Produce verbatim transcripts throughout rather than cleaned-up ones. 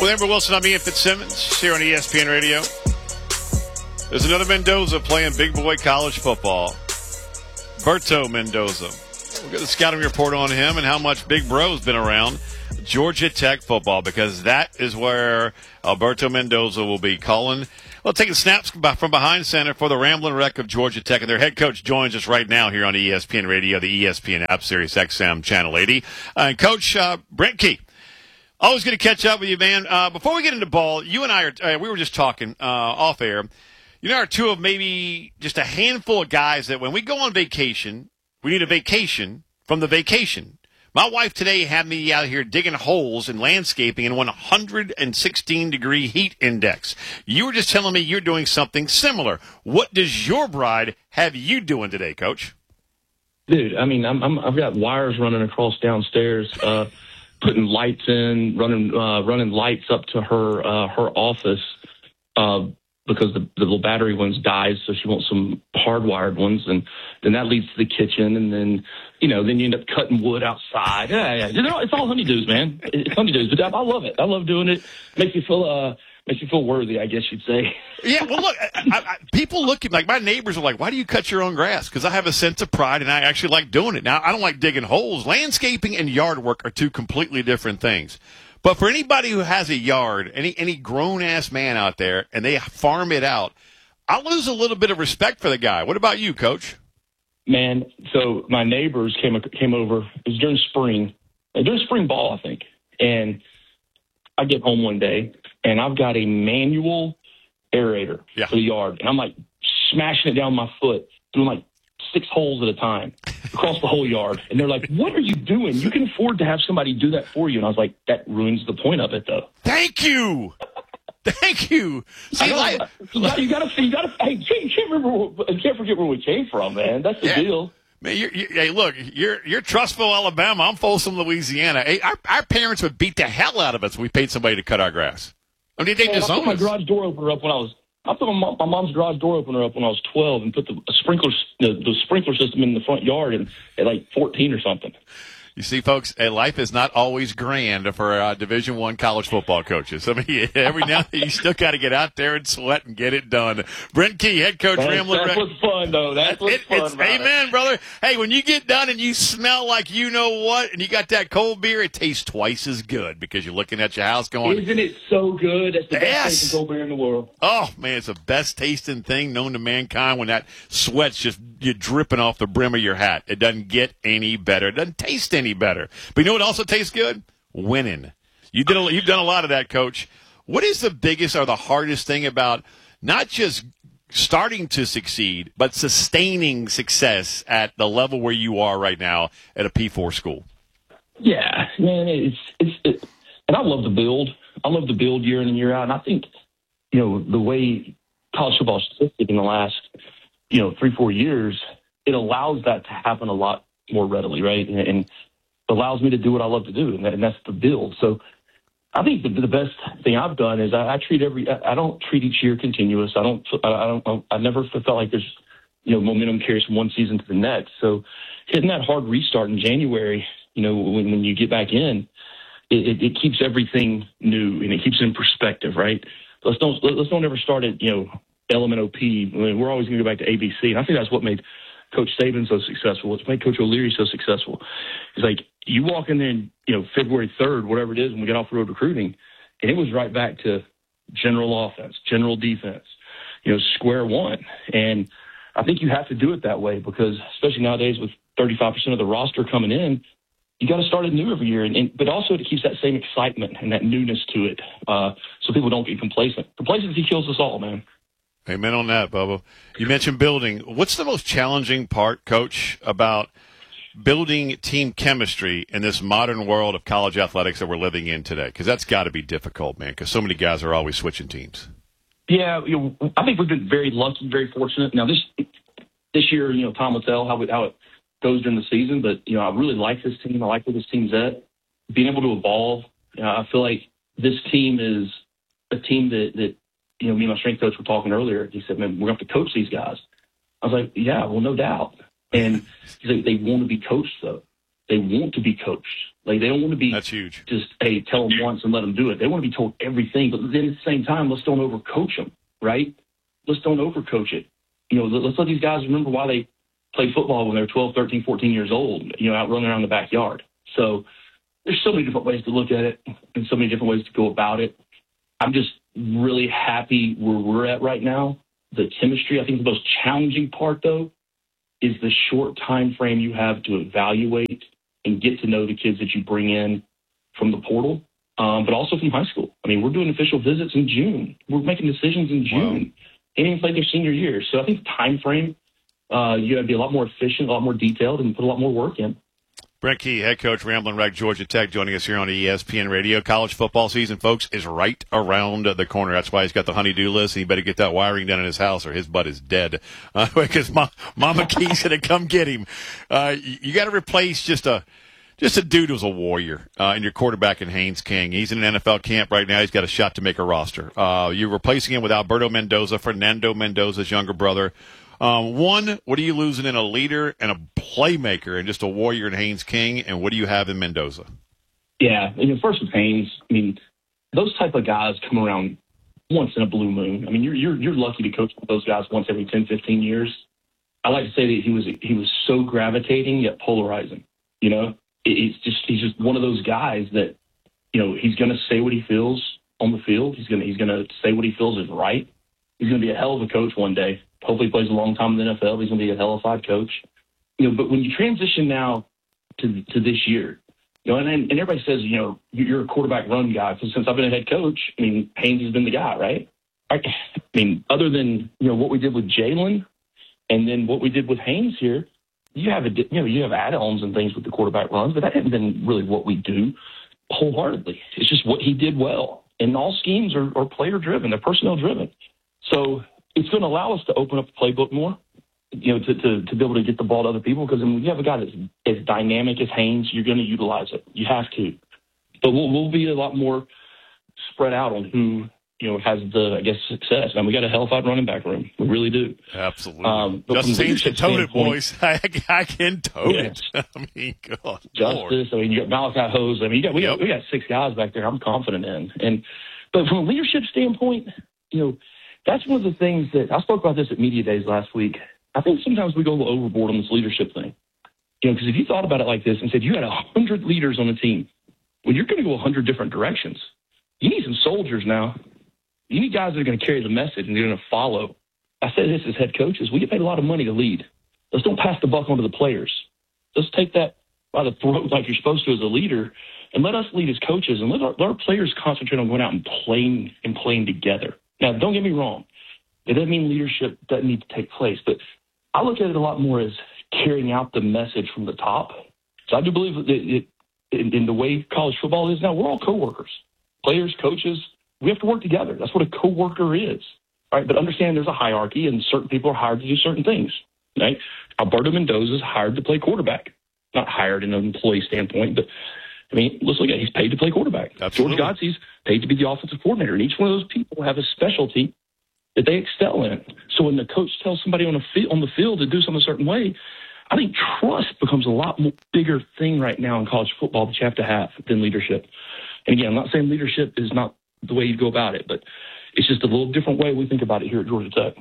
With Amber Wilson, I'm Ian Fitzsimmons here on E S P N Radio. There's another Mendoza playing big boy college football. Berto Mendoza. We'll get the scouting report on him and how much Big Bro's been around Georgia Tech football, because that is where Alberto Mendoza will be calling. Well, taking snaps from behind center for the Ramblin' Wreck of Georgia Tech. And their head coach joins us right now here on E S P N Radio, the E S P N app, Sirius X M, Channel eighty. Uh, and Coach uh, Brent Key. Always good to catch up with you, man. Uh, before we get into ball, you and I are, uh, we were just talking uh, off air. You know, are two of maybe just a handful of guys that when we go on vacation, we need a vacation from the vacation. My wife today had me out here digging holes in landscaping in one hundred sixteen degree heat index. You were just telling me you're doing something similar. What does your bride have you doing today, Coach? Dude, I mean, I'm, I'm, I've got wires running across downstairs, uh, putting lights in, running uh, running lights up to her uh, her office uh, because the, the little battery ones died, so she wants some hardwired ones, and then that leads to the kitchen, and then you know, then you end up cutting wood outside. Yeah, yeah, you know, it's all honeydews, man. It's honeydews, but I love it. I love doing it. Makes you feel uh, makes you feel worthy, I guess you'd say. Yeah, well, look, I, I, people look at like my neighbors are like, "Why do you cut your own grass?" Because I have a sense of pride, and I actually like doing it. Now, I don't like digging holes. Landscaping and yard work are two completely different things. But for anybody who has a yard, any any grown ass man out there, and they farm it out, I lose a little bit of respect for the guy. What about you, Coach? Man, so my neighbors came came over. It was during spring, during spring ball, I think. And I get home one day, and I've got a manual aerator yeah. for the yard, and I'm like smashing it down my foot, doing like six holes at a time across the whole yard. And they're like, "What are you doing? You can afford to have somebody do that for you." And I was like, "That ruins the point of it, though." Thank you. Thank you. See, know, like, you got to, you got to, you got to. Hey, you can't remember. You can't forget where we came from, man. That's the yeah. deal. Man, you're, you, hey, look, you're you're Trussville, Alabama. I'm Folsom, Louisiana. Hey, our our parents would beat the hell out of us if we paid somebody to cut our grass. I mean, they man, just I put my garage door opener up when I was. I put my, mom, my mom's garage door opener up when I was twelve, and put the sprinkler the, the sprinkler system in the front yard, and at like fourteen or something. You see, folks, uh, life is not always grand for uh, Division One college football coaches. I mean, every now and then you still got to get out there and sweat and get it done. Brent Key, head coach, That's, Ramblin' that's Wreck. what's fun, though. That's what's it, fun. It's, about amen, it. brother. Hey, when you get done and you smell like you know what, and you got that cold beer, it tastes twice as good because you're looking at your house going, "Isn't it so good? That's the best yes. tasting cold beer in the world." Oh, man, it's the best tasting thing known to mankind when that sweat's just you're dripping off the brim of your hat. It doesn't get any better. It doesn't taste any better. But you know what also tastes good? Winning. You did a, you've done a lot of that, Coach. What is the biggest or the hardest thing about not just starting to succeed, but sustaining success at the level where you are right now at a P four school? Yeah, man, it's it's it, and I love to build. I love to build year in and year out. And I think, you know, the way college football is shifted in the last, you know, three, four years, it allows that to happen a lot more readily, right? And, and allows me to do what I love to do, and, that, and that's to build. So I think the, the best thing I've done is I, I treat every, I, I don't treat each year continuous. I don't, I, I don't, I never felt like there's, you know, momentum carries from one season to the next. So hitting that hard restart in January, you know, when, when you get back in, it, it, it keeps everything new and it keeps it in perspective, right? Let's don't, let's don't ever start at, you know, L M N O P. I mean, we're always going to go back to A B C. And I think that's what made Coach Saban so successful. It's made Coach O'Leary so successful. It's like you walk in there, in, you know, February third, whatever it is, when we get off the road recruiting, and it was right back to general offense, general defense, you know, square one. And I think you have to do it that way because, especially nowadays with thirty-five percent of the roster coming in, you got to start it new every year. And, and but also it keeps that same excitement and that newness to it, uh, so people don't get complacent. Complacency kills us all, man. Amen on that, Bubba. You mentioned building. What's the most challenging part, Coach, about building team chemistry in this modern world of college athletics that we're living in today? Because that's got to be difficult, man, because so many guys are always switching teams. Yeah, you know, I think we've been very lucky, very fortunate. Now, this this year, you know, time will tell how it, how it goes during the season, but, you know, I really like this team. I like where this team's at. Being able to evolve, you know, I feel like this team is a team that, that you know, me and my strength coach were talking earlier. He said, man, we're going to have to coach these guys. I was like, yeah, well, no doubt. And he's like, they want to be coached, though. They want to be coached. Like, they don't want to be That's huge. just, hey, tell them once and let them do it. They want to be told everything, but then at the same time, let's don't overcoach them, right? Let's don't overcoach it. You know, let's let these guys remember why they played football when they're twelve, thirteen, fourteen years old, you know, out running around the backyard. So there's so many different ways to look at it and so many different ways to go about it. I'm just really happy where we're at right now. The chemistry, I think the most challenging part, though, is the short time frame you have to evaluate and get to know the kids that you bring in from the portal, um, but also from high school. I mean, we're doing official visits in June. We're making decisions in June. Wow. They didn't even play their senior year. So I think the time frame, uh, you got to be a lot more efficient, a lot more detailed, and put a lot more work in. Brent Key, head coach, Ramblin' Wreck, Georgia Tech, joining us here on E S P N Radio. College football season, folks, is right around the corner. That's why he's got the honey-do list, and he better get that wiring done in his house or his butt is dead. Uh, because Ma- Mama Key's going to come get him. Uh, you you got to replace just a just a dude who's a warrior uh, in your quarterback in Haynes King. He's in an N F L camp right now. He's got a shot to make a roster. Uh, you're replacing him with Alberto Mendoza, Fernando Mendoza's younger brother. Um, one, what are you losing in a leader and a playmaker and just a warrior in Haynes King, and what do you have in Mendoza? Yeah, you know, first with Haynes, I mean, those type of guys come around once in a blue moon. I mean, you're you're you're lucky to coach with those guys once every ten, fifteen years. I like to say that he was he was so gravitating yet polarizing. You know, it, it's just he's just one of those guys that, you know, he's going to say what he feels on the field. He's going to he's going to say what he feels is right. He's going to be a hell of a coach one day. Hopefully he plays a long time in the N F L. He's going to be a hell of a fine coach. You know, but when you transition now to to this year, you know, and, and everybody says, you know, you're a quarterback run guy. So since I've been a head coach, I mean, Haynes has been the guy, right? I, I mean, other than, you know, what we did with Jalen and then what we did with Haynes here, you have a, you know, you have add-ons and things with the quarterback runs, but that hasn't been really what we do wholeheartedly. It's just what he did well. And all schemes are, are player-driven. They're personnel-driven. So it's going to allow us to open up the playbook more, you know, to, to, to be able to get the ball to other people. Because when you have a guy that's as dynamic as Haynes, you're going to utilize it. You have to. But we'll, we'll be a lot more spread out on who, you know, has the, I guess, success. And we got a hell-of-a running back room. We really do. Absolutely. Um, Justice Haynes can tote it, boys. I, I can tote yes. it. I mean, God, Justice. Lord. I mean, you got Malachi Hose. I mean, you got, we, yep. got, we got six guys back there I'm confident in. And But from a leadership standpoint, you know, that's one of the things that I spoke about this at Media Days last week. I think sometimes we go a little overboard on this leadership thing. You know, because if you thought about it like this and said you had a hundred leaders on a team, well, you're going to go a hundred different directions. You need some soldiers now. You need guys that are going to carry the message and they're going to follow. I say this as head coaches: we get paid a lot of money to lead. Let's don't pass the buck on to the players. Let's take that by the throat like you're supposed to as a leader, and let us lead as coaches, and let our, let our players concentrate on going out and playing and playing together. Now, don't get me wrong. It doesn't mean leadership doesn't need to take place, but I look at it a lot more as carrying out the message from the top. So I do believe that it, in, in the way college football is now, we're all coworkers, players, coaches. We have to work together. That's what a coworker is, right? But understand there's a hierarchy, and certain people are hired to do certain things, right? Alberto Mendoza is hired to play quarterback, not hired in an employee standpoint, but I mean, let's look at it. He's paid to play quarterback. Absolutely. George Godsey's paid to be the offensive coordinator. And each one of those people have a specialty that they excel in. So when the coach tells somebody on, a fi- on the field to do something a certain way, I think trust becomes a lot more bigger thing right now in college football that you have to have than leadership. And again, I'm not saying leadership is not the way you go about it, but it's just a little different way we think about it here at Georgia Tech.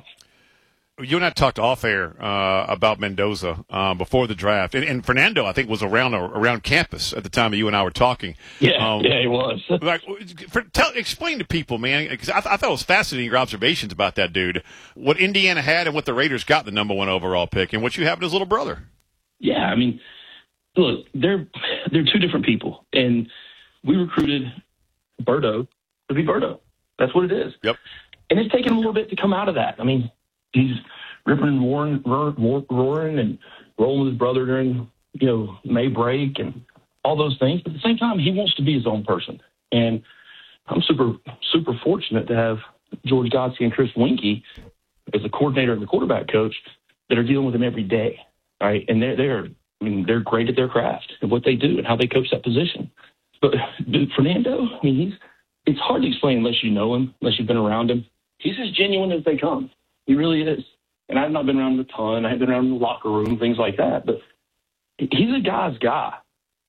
You and I talked off air uh, about Mendoza uh, before the draft, and, and Fernando, I think, was around around campus at the time that you and I were talking. Yeah, um, yeah, he was. like, for, tell, explain to people, man, because I, I thought it was fascinating your observations about that dude. What Indiana had and what the Raiders got the number one overall pick, and what you have in his little brother. Yeah, I mean, look, they're they're two different people, and we recruited Berto to be Berto. That's what it is. Yep. And it's taken a little bit to come out of that. I mean, he's ripping and roaring, roaring and rolling with his brother during, you know, May break and all those things. But at the same time, he wants to be his own person. And I'm super, super fortunate to have George Godsey and Chris Winkie as the coordinator and the quarterback coach that are dealing with him every day, right? And they're, they're, I mean, they're great at their craft and what they do and how they coach that position. But dude, Fernando, I mean, he's, it's hard to explain unless you know him, unless you've been around him. He's as genuine as they come. He really is. And I've not been around him a ton. I've been around in the locker room, things like that. But he's a guy's guy.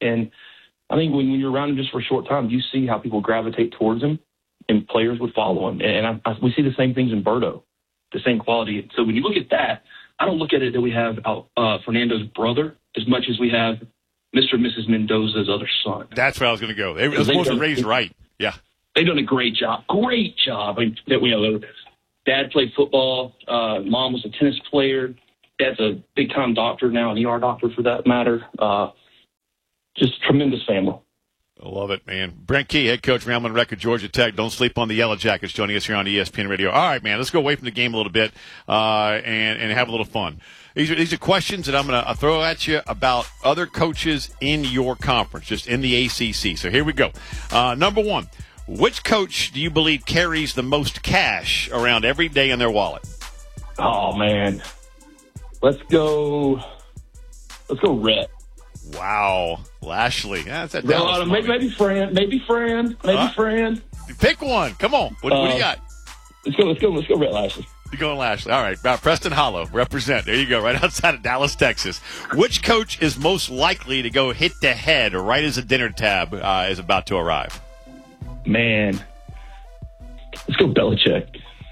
And I think when, when you're around him just for a short time, you see how people gravitate towards him, and players would follow him. And I, I, we see the same things in Berto, the same quality. So when you look at that, I don't look at it that we have uh, Fernando's brother as much as we have Mister and Missus Mendoza's other son. That's where I was going to go. They were supposed to raise right. Yeah. They've done a great job. Great job. I mean, that we know dad played football. Uh, mom was a tennis player. Dad's a big-time doctor now, an E R doctor for that matter. Uh, just tremendous family. I love it, man. Brent Key, head coach, Rambling Wreck at Georgia Tech. Don't sleep on the Yellow Jackets, joining us here on E S P N Radio. All right, man, let's go away from the game a little bit uh, and, and have a little fun. These are, these are questions that I'm going to throw at you about other coaches in your conference, just in the A C C. So here we go. Uh, number one, which coach do you believe carries the most cash around every day in their wallet? Oh, man. Let's go. Let's go Rhett. Wow. Lashley. Yeah, that's that No, Dallas maybe, maybe Fran. Maybe Fran. Maybe Uh, Fran. Pick one. Come on. What, what do you got? Let's go. Let's go. Let's go. Rhett Lashley. You're going Lashley. All right. Uh, Preston Hollow. Represent. There you go. Right outside of Dallas, Texas. Which coach is most likely to go hit the head right as a dinner tab uh, is about to arrive? Man. Let's go Belichick.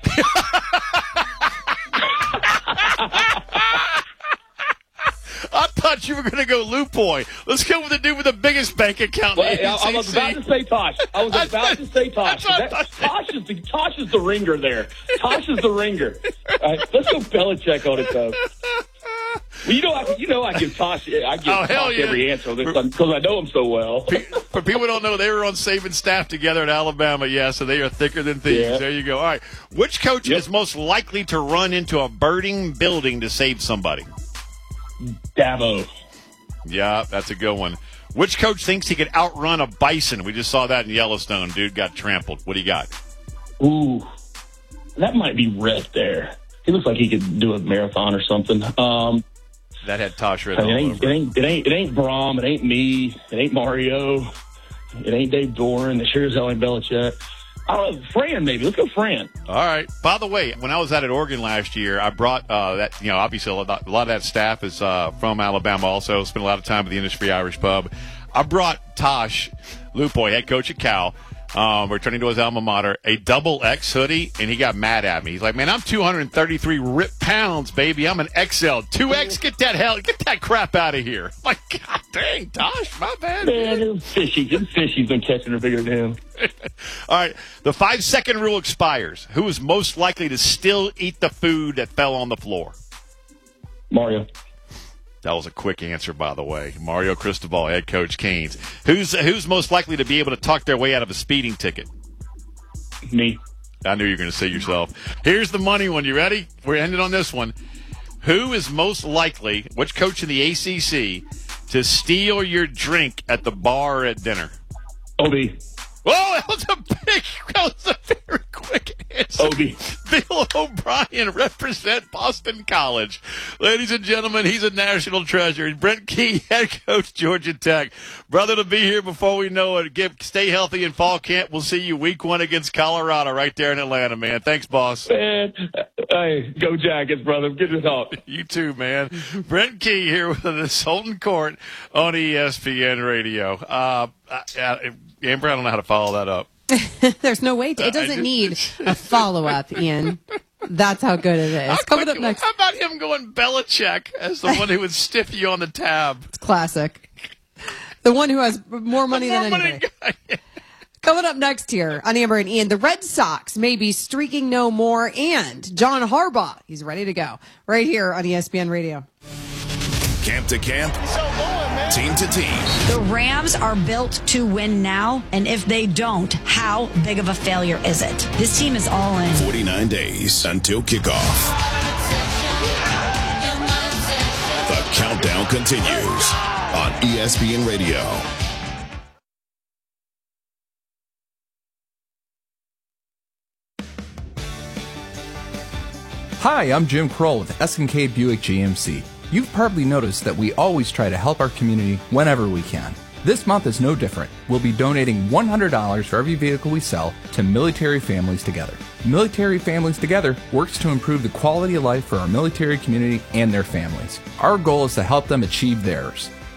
I thought you were going to go Lupoy. Let's go with the dude with the biggest bank account. Well, in the I, I was about to say Tosh. I was about to say Tosh. That, Tosh, is the, Tosh is the ringer there. Tosh is the ringer. All right, let's go Belichick on it, though. Well, you know, I, you know, I give Tosh, I give Oh, hell Tosh yeah. every answer because I know him so well. For people who don't know, they were on Saban staff together at Alabama. Yeah, so they are thicker than thieves. Yeah. There you go. All right. Which coach Yep. is most likely to run into a burning building to save somebody? Dabo. Yeah, that's a good one. Which coach thinks he could outrun a bison? We just saw that in Yellowstone. Dude got trampled. What do you got? Ooh, that might be Rhett there. He looks like he could do a marathon or something. Um, That had Tosh Red I mean, all it, ain't, over. it ain't. It ain't. It ain't Brom. It ain't me. It ain't Mario. It ain't Dave Doran. It sure as hell ain't Belichick. I don't know. Fran, maybe. Let's go Fran. All right. By the way, when I was out at Oregon last year, I brought uh, that, you know, obviously a lot, a lot of that staff is uh, from Alabama also. Spent a lot of time at the Industry Irish Pub. I brought Tosh Lupoy, head coach at Cal, um, returning to his alma mater, a double X hoodie, and he got mad at me. He's like, man, I'm two hundred thirty-three rip pounds, baby. I'm an X L. two X, get that hell, get that crap out of here. I'm like, God dang, Tosh, my bad. Man, it was fishy. It was fishy. He's been catching her bigger than him. All right, the five-second rule expires. Who is most likely to still eat the food that fell on the floor? Mario. That was a quick answer, by the way. Mario Cristobal, head coach Canes. Who's who's most likely to be able to talk their way out of a speeding ticket? Me. I knew you were going to say yourself. Here's the money one. You ready? We're ending on this one. Who is most likely, which coach in the A C C, to steal your drink at the bar or at dinner? O B. Oh, that was a big, that was a very quick answer. O B. Bill O'Brien, represent Boston College. Ladies and gentlemen, he's a national treasure. Brent Key, head coach, Georgia Tech. Brother, to be here before we know it. Give, stay healthy in fall camp. We'll see you week one against Colorado right there in Atlanta, man. Thanks, boss. Man, hey, go Jackets, brother. Good to talk. You too, man. Brent Key here with us, Holton Court on E S P N Radio. Uh, uh, Amber, I don't know how to follow that up. There's no way to. It doesn't need a follow-up, Ian. That's how good it is. How Coming quick- up next. How about him going Belichick as the one who would stiff you on the tab? It's classic. The one who has more money More than money anybody. guy. Coming up next here on Amber and Ian, the Red Sox may be streaking no more, and John Harbaugh, he's ready to go. Right here on E S P N Radio. Camp to camp, team to team. The Rams are built to win now, and if they don't, how big of a failure is it? This team is all in. forty-nine days until kickoff. The countdown continues on E S P N Radio. Hi, I'm Jim Kroll with S and K Buick G M C. You've probably noticed that we always try to help our community whenever we can. This month is no different. We'll be donating one hundred dollars for every vehicle we sell to Military Families Together. Military Families Together works to improve the quality of life for our military community and their families. Our goal is to help them achieve theirs.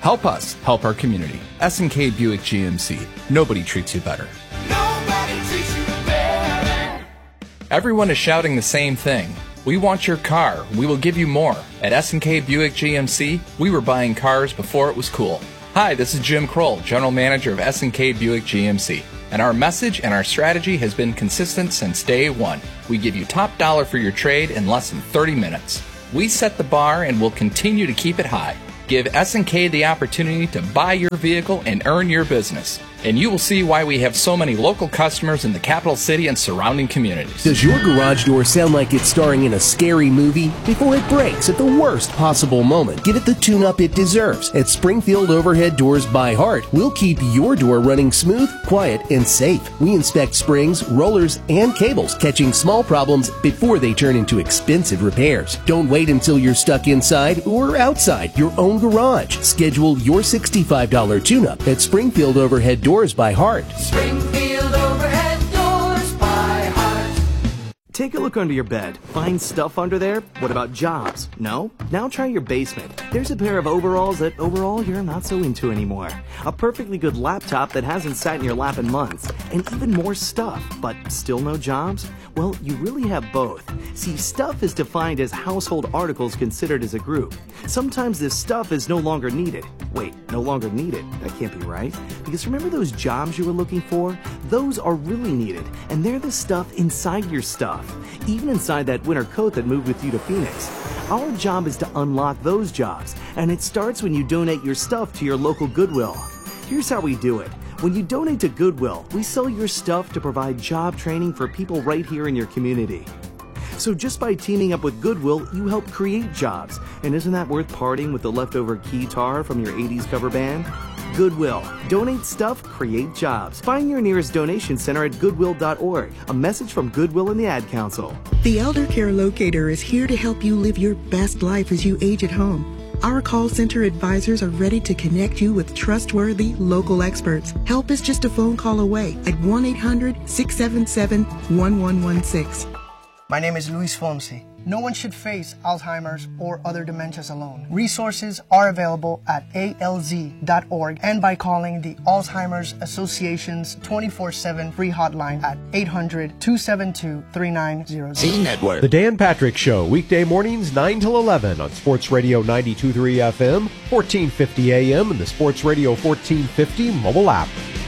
Help us help our community. S and K Buick G M C. Nobody treats you better. Nobody treats you better. Everyone is shouting the same thing. We want your car. We will give you more. At S and K Buick G M C, we were buying cars before it was cool. Hi, this is Jim Kroll, General Manager of S and K Buick G M C. And our message and our strategy has been consistent since day one. We give you top dollar for your trade in less than thirty minutes. We set the bar and will continue to keep it high. Give S and K the opportunity to buy your vehicle and earn your business. And you will see why we have so many local customers in the capital city and surrounding communities. Does your garage door sound like it's starring in a scary movie? Before it breaks at the worst possible moment, give it the tune-up it deserves. At Springfield Overhead Doors by Heart, we'll keep your door running smooth, quiet, and safe. We inspect springs, rollers, and cables, catching small problems before they turn into expensive repairs. Don't wait until you're stuck inside or outside your own garage. Schedule your sixty-five dollars tune-up at Springfield Overhead Doors by Heart. Springfield Overhead Doors by Heart. Take a look under your bed. Find stuff under there? What about jobs? No? Now try your basement. There's a pair of overalls that overall you're not so into anymore. A perfectly good laptop that hasn't sat in your lap in months. And even more stuff, but still no jobs? Well, you really have both. See, stuff is defined as household articles considered as a group. Sometimes this stuff is no longer needed. Wait, no longer needed? That can't be right. Because remember those jobs you were looking for? Those are really needed, and they're the stuff inside your stuff. Even inside that winter coat that moved with you to Phoenix. Our job is to unlock those jobs, and it starts when you donate your stuff to your local Goodwill. Here's how we do it. When you donate to Goodwill, we sell your stuff to provide job training for people right here in your community. So just by teaming up with Goodwill, you help create jobs. And isn't that worth parting with the leftover keytar from your eighties cover band? Goodwill. Donate stuff, create jobs. Find your nearest donation center at goodwill dot org. A message from Goodwill and the Ad Council. The Elder Care Locator is here to help you live your best life as you age at home. Our call center advisors are ready to connect you with trustworthy local experts. Help is just a phone call away at one eight hundred, six seven seven, one one one six. My name is Luis Fonsi. No one should face Alzheimer's or other dementias alone. Resources are available at A L Z dot org and by calling the Alzheimer's Association's twenty-four seven free hotline at eight hundred, two seven two, three nine zero zero. Network. The Dan Patrick Show, weekday mornings nine till eleven on Sports Radio ninety-two point three F M, fourteen fifty A M, and the Sports Radio fourteen fifty mobile app.